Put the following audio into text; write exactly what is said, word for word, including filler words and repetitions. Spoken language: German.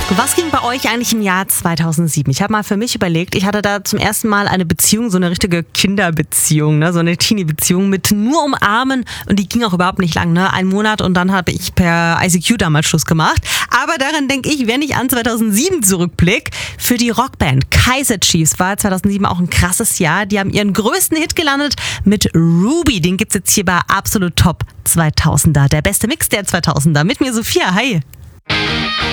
Was ging bei euch eigentlich im Jahr zweitausendsieben? Ich habe mal für mich überlegt, ich hatte da zum ersten Mal eine Beziehung, so eine richtige Kinderbeziehung, ne? So eine Teenie-Beziehung mit nur Umarmen und die ging auch überhaupt nicht lang, ne? Ein Monat und dann habe ich per I C Q damals Schluss gemacht. Aber daran denke ich, wenn ich an zweitausendsieben zurückblicke, für die Rockband Kaiser Chiefs war zweitausendsieben auch ein krasses Jahr. Die haben ihren größten Hit gelandet mit Ruby. Den gibt's jetzt hier bei Absolut Top zweitausender. Der beste Mix der zweitausender. Mit mir Sophia, hi.